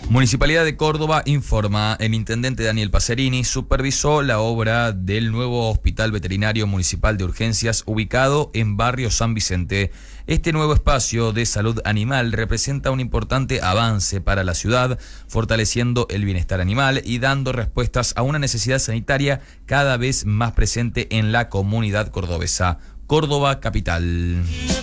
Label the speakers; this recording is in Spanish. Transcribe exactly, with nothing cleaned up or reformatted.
Speaker 1: Municipalidad de Córdoba informa, el intendente Daniel Pacerini supervisó la obra del nuevo Hospital Veterinario Municipal de Urgencias ubicado en Barrio San Vicente. Este nuevo espacio de salud animal representa un importante avance para la ciudad, fortaleciendo el bienestar animal y dando respuestas a una necesidad sanitaria cada vez más presente en la comunidad cordobesa. Córdoba Capital.